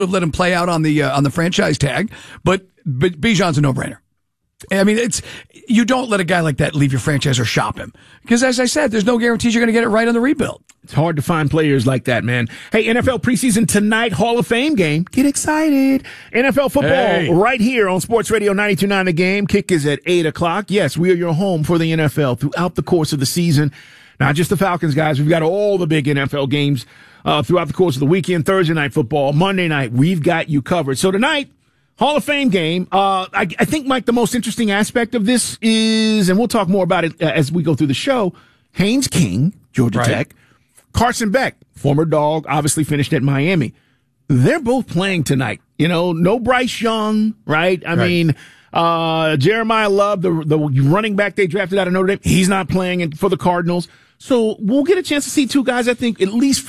let him play out on the franchise tag, but Bijan's a no-brainer. I mean, you don't let a guy like that leave your franchise or shop him. Because as I said, there's no guarantees you're going to get it right on the rebuild. It's hard to find players like that, man. Hey, NFL preseason tonight, Hall of Fame game. Get excited. NFL football right here on Sports Radio 92.9 The Game. Kick is at 8 o'clock. Yes, we are your home for the NFL throughout the course of the season. Not just the Falcons, guys. We've got all the big NFL games throughout the course of the weekend. Thursday night football, Monday night. We've got you covered. So tonight, Hall of Fame game. I think, Mike, the most interesting aspect of this is, and we'll talk more about it as we go through the show, Haynes King, Georgia Tech, Carson Beck, former Dog, obviously finished at Miami. They're both playing tonight. You know, no Bryce Young, right? I mean, Jeremiah Love, the running back they drafted out of Notre Dame, he's not playing for the Cardinals. So we'll get a chance to see two guys, I think, at least